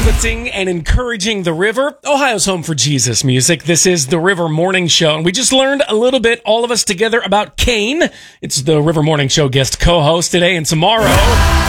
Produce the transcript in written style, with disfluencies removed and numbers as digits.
uplifting and encouraging the river. Ohio's home for Jesus music. This is the River Morning Show, and we just learned a little bit, all of us together, about Cain. It's the River Morning Show guest co-host today and tomorrow.